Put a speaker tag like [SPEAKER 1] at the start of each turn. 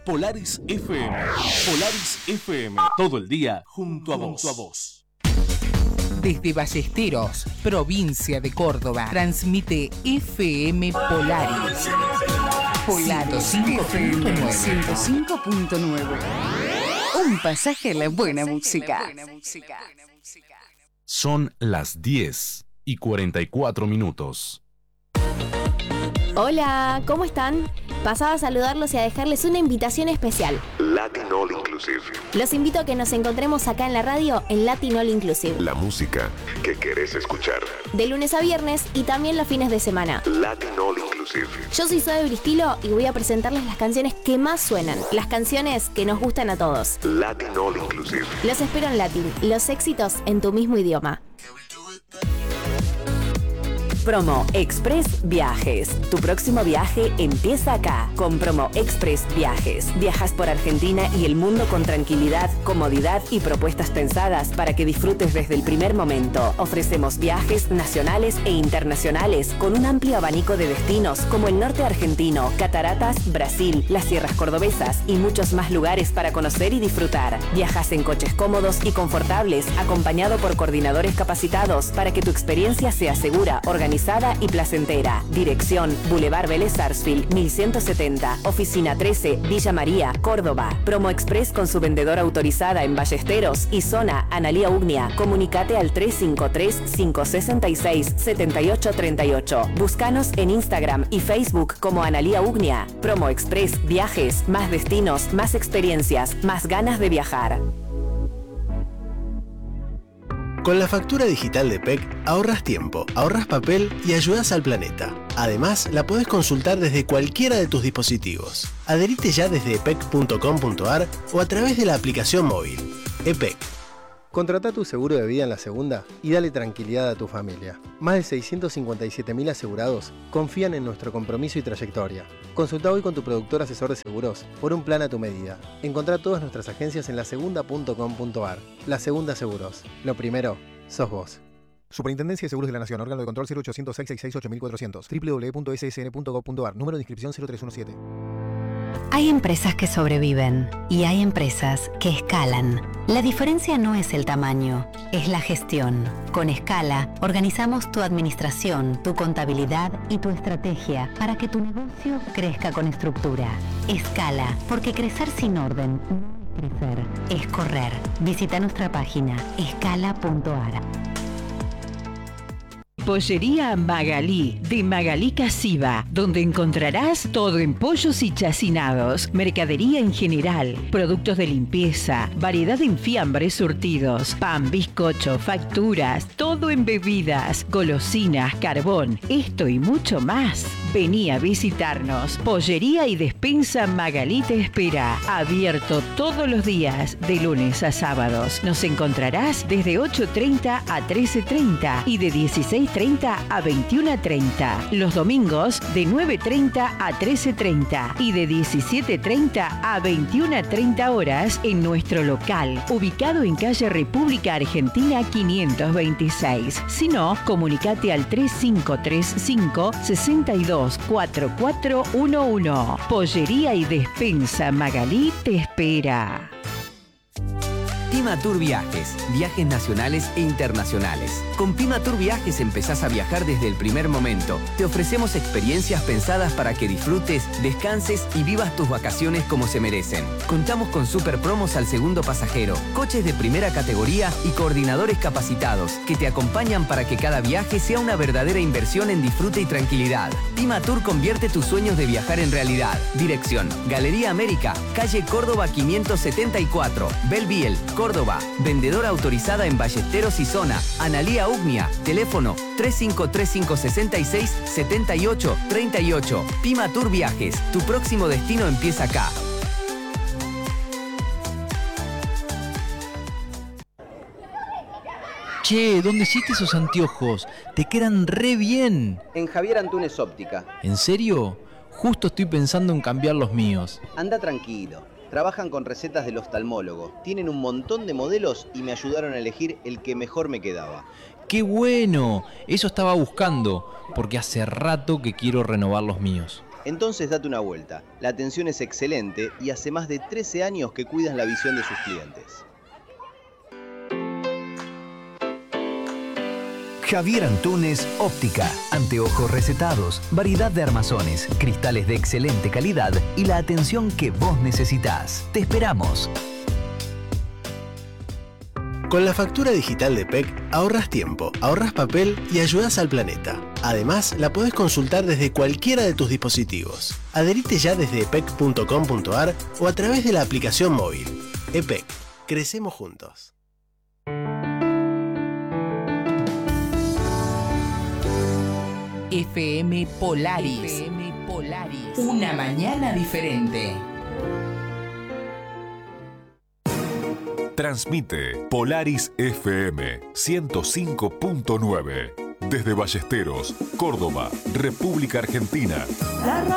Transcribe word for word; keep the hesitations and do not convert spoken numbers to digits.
[SPEAKER 1] Polaris F M. Polaris F M. Todo el día junto a vos. Junto a vos.
[SPEAKER 2] Desde Ballesteros, provincia de Córdoba, transmite F M Polaris. Polaris ciento cinco punto nueve. Un pasaje a la buena música.
[SPEAKER 1] Son las diez y cuarenta y cuatro minutos.
[SPEAKER 3] Hola, ¿cómo están? Pasaba a saludarlos y a dejarles una invitación especial.
[SPEAKER 4] Latin All Inclusive.
[SPEAKER 3] Los invito a que nos encontremos acá en la radio en Latin All Inclusive.
[SPEAKER 4] La música que querés escuchar.
[SPEAKER 3] De lunes a viernes y también los fines de semana.
[SPEAKER 4] Latin All Inclusive.
[SPEAKER 3] Yo soy Zoe Bristilo y voy a presentarles las canciones que más suenan. Las canciones que nos gustan a todos.
[SPEAKER 4] Latin All Inclusive.
[SPEAKER 3] Los espero en Latin. Los éxitos en tu mismo idioma.
[SPEAKER 5] Promo Express Viajes. Tu próximo viaje empieza acá. Con Promo Express Viajes. Viajas por Argentina y el mundo con tranquilidad, comodidad y propuestas pensadas para que disfrutes desde el primer momento. Ofrecemos viajes nacionales e internacionales con un amplio abanico de destinos como el norte argentino, Cataratas, Brasil, las sierras cordobesas y muchos más lugares para conocer y disfrutar. Viajas en coches cómodos y confortables, acompañado por coordinadores capacitados para que tu experiencia sea segura, organizada y placentera. Dirección: Boulevard Vélez Sarsfield, mil ciento setenta, Oficina trece, Villa María, Córdoba. Promo Express con su vendedora autorizada en Ballesteros y zona Analía Ugnia. Comunicate al tres cinco tres, cinco seis seis, siete ocho tres ocho. Búscanos en Instagram y Facebook como Analía Ugnia. Promo Express Viajes, más destinos, más experiencias, más ganas de viajar.
[SPEAKER 6] Con la factura digital de P E C ahorras tiempo, ahorras papel y ayudas al planeta. Además, la podés consultar desde cualquiera de tus dispositivos. Adherite ya desde epec punto com punto ar o a través de la aplicación móvil. E P E C.
[SPEAKER 7] Contrata tu seguro de vida en La Segunda y dale tranquilidad a tu familia. Más de seiscientos cincuenta y siete mil asegurados confían en nuestro compromiso y trayectoria. Consulta hoy con tu productor asesor de seguros por un plan a tu medida. Encontrá todas nuestras agencias en la segunda punto com punto ar. La Segunda Seguros. Lo primero, sos vos.
[SPEAKER 8] Superintendencia de Seguros de la Nación. Órgano de control cero ochocientos seis sesenta y seis ocho mil cuatrocientos. doble u doble u doble u punto ese ese ene punto gob punto ar. Número de inscripción cero tres uno siete.
[SPEAKER 9] Hay empresas que sobreviven y hay empresas que escalan. La diferencia no es el tamaño, es la gestión. Con Escala, organizamos tu administración, tu contabilidad y tu estrategia para que tu negocio crezca con estructura. Escala, porque crecer sin orden no es crecer, es correr. Visita nuestra página escala punto ar.
[SPEAKER 10] Pollería Magalí, de Magalí Casiva, donde encontrarás todo en pollos y chacinados, mercadería en general, productos de limpieza, variedad en fiambres surtidos, pan, bizcocho, facturas, todo en bebidas, golosinas, carbón, esto y mucho más. Vení a visitarnos. Pollería y despensa Magalí te espera. Abierto todos los días, de lunes a sábados. Nos encontrarás desde ocho treinta a trece treinta y de dieciséis treinta a veintiuno treinta. Los domingos de nueve treinta a trece treinta y de diecisiete treinta a veintiuno treinta horas en nuestro local, ubicado en calle República Argentina quinientos veintiséis. Si no, comunicate al tres cinco tres cinco, seis dos, cuatro cuatro uno uno. Pollería y despensa Magalí te espera.
[SPEAKER 11] Pimatur Viajes, viajes nacionales e internacionales. Con Pimatur Viajes empezás a viajar desde el primer momento. Te ofrecemos experiencias pensadas para que disfrutes, descanses y vivas tus vacaciones como se merecen. Contamos con super promos al segundo pasajero, coches de primera categoría y coordinadores capacitados que te acompañan para que cada viaje sea una verdadera inversión en disfrute y tranquilidad. Pimatur convierte tus sueños de viajar en realidad. Dirección: Galería América, calle Córdoba quinientos setenta y cuatro, Belviel, Córdoba. Vendedora autorizada en Ballesteros y zona Analía Ugnia. Teléfono tres cinco tres cinco, seis seis, siete ocho tres ocho. Pimatur Viajes. Tu próximo destino empieza acá.
[SPEAKER 12] Che, ¿dónde hiciste esos anteojos? Te quedan re bien.
[SPEAKER 13] En Javier Antunes Óptica.
[SPEAKER 12] ¿En serio? Justo estoy pensando en cambiar los míos.
[SPEAKER 13] Anda tranquilo. Trabajan con recetas del oftalmólogo, tienen un montón de modelos y me ayudaron a elegir el que mejor me quedaba.
[SPEAKER 12] ¡Qué bueno! Eso estaba buscando, porque hace rato que quiero renovar los míos.
[SPEAKER 13] Entonces date una vuelta. La atención es excelente y hace más de trece años que cuidan la visión de sus clientes.
[SPEAKER 11] Javier Antunes Óptica. Anteojos recetados, variedad de armazones, cristales de excelente calidad y la atención que vos necesitás. Te esperamos.
[SPEAKER 6] Con la factura digital de P E C ahorras tiempo, ahorras papel y ayudas al planeta. Además, la podés consultar desde cualquiera de tus dispositivos. Adherite ya desde epec punto com punto ar o a través de la aplicación móvil. E P E C. Crecemos juntos.
[SPEAKER 2] F M Polaris. F M Polaris. Una mañana diferente.
[SPEAKER 1] Transmite Polaris F M ciento cinco punto nueve desde Ballesteros, Córdoba, República Argentina.